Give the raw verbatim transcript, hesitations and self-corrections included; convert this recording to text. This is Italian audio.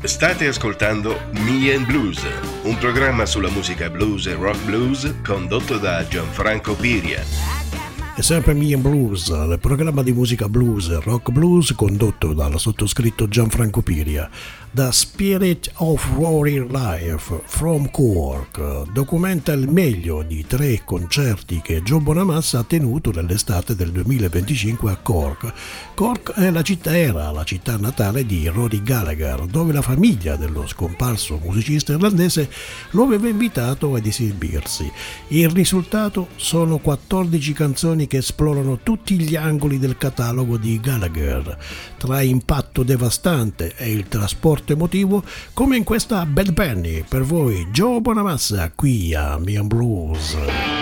State ascoltando Me and Blues, un programma sulla musica blues e rock blues condotto da Gianfranco Piria. È sempre Me and Blues, il programma di musica blues e rock blues condotto dal sottoscritto Gianfranco Piria. The Spirit of Roaring Life from Cork documenta il meglio di tre concerti che Joe Bonamassa ha tenuto nell'estate del duemilaventicinque a Cork. Cork è la città, era la città natale di Rory Gallagher, dove la famiglia dello scomparso musicista irlandese lo aveva invitato ad esibirsi. Il risultato sono quattordici canzoni che esplorano tutti gli angoli del catalogo di Gallagher, tra impatto devastante e il trasporto emotivo, come in questa Bad Penny. Per voi Joe Bonamassa qui a Me and Blues.